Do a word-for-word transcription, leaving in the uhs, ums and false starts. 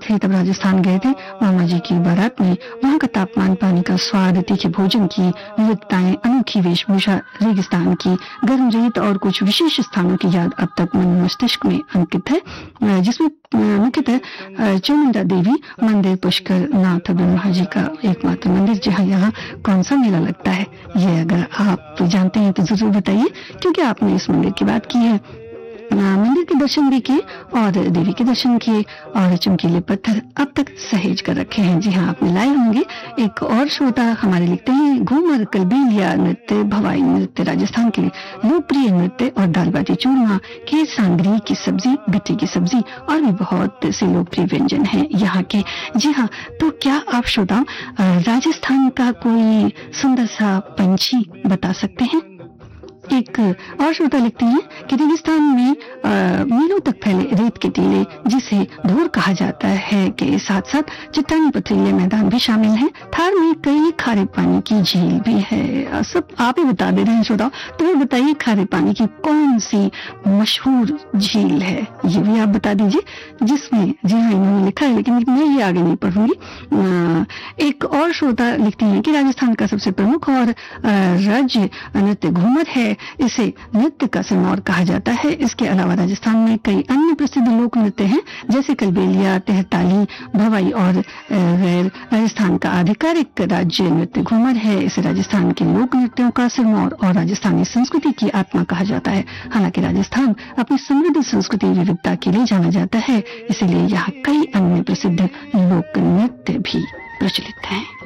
थे तब राजस्थान गए थे मामा जी की बारात में। वहाँ का तापमान, पानी का स्वाद, तीखे भोजन की विविधताएं, अनोखी वेशभूषा, रेगिस्तान की गर्म रेत और कुछ विशेष स्थानों की याद अब तक मन मस्तिष्क में अंकित है, जिसमें मुख्यतः चामुंडा देवी मंदिर, पुष्कर नाथ ब्रह्मा जी का एकमात्र मंदिर। जहाँ यहाँ कौन सा मेला लगता है, ये अगर आप जानते हैं तो जरूर बताइए, क्योंकि आपने इस मंदिर की बात की है। मंदिर के दर्शन भी किए और देवी के दर्शन किए और चमकीले पत्थर अब तक सहेज कर रखे हैं। जी हाँ, आपने लाए होंगे। एक और श्रोता हमारे लिखते हैं, घूमर, कलबेलिया नृत्य, भवाई नृत्य राजस्थान के लोकप्रिय नृत्य और दाल बाटी चूरमा, खीर, सांगरी की सब्जी, गट्टे की सब्जी और भी बहुत से लोकप्रिय व्यंजन हैं यहाँ के। जी हाँ, तो क्या आप श्रोता राजस्थान का कोई सुंदर सा पंछी बता सकते हैं? एक और श्रोता लिखती हैं कि रेगिस्तान में मीलों तक फैले रेत के टीले, जिसे धूर कहा जाता है, के साथ साथ चट्टानी पथरीले मैदान भी शामिल हैं। थार में कई खारे पानी की झील भी है। सब आप ही बता दे रहे हैं श्रोता, तो ये बताइए खारे पानी की कौन सी मशहूर झील है, ये भी आप बता दीजिए। जिसमें जी हाँ इन्होंने लिखा है, लेकिन मैं ये आगे नहीं पढ़ूंगी। एक और श्रोता लिखती हैं कि राजस्थान का सबसे प्रमुख और राज्य नृत्य घूमर है। इसे नृत्य का सिरमौर कहा जाता है। इसके अलावा राजस्थान में कई अन्य प्रसिद्ध लोक नृत्य हैं, जैसे कलबेलिया, तेहताली, भवाई और गैर। राजस्थान का आधिकारिक राज्य नृत्य घूमर है। इसे राजस्थान के लोक नृत्यों का सिरमौर और राजस्थानी संस्कृति की आत्मा कहा जाता है। हालांकि राजस्थान अपनी समृद्ध संस्कृति विविधता के लिए जाना जाता है, इसलिए यहाँ कई अन्य प्रसिद्ध लोक नृत्य भी प्रचलित हैं।